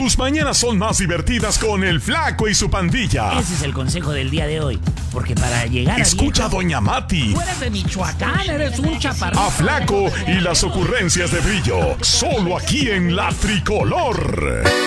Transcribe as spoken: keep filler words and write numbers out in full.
Tus mañanas son más divertidas con el Flaco y su pandilla. Ese es el consejo del día de hoy. Porque para llegar a Escucha a viejo, Doña Mati, Tú eres de Michoacán, eres un chaparrito. a Flaco y las ocurrencias de Brillo. Solo aquí en La Tricolor.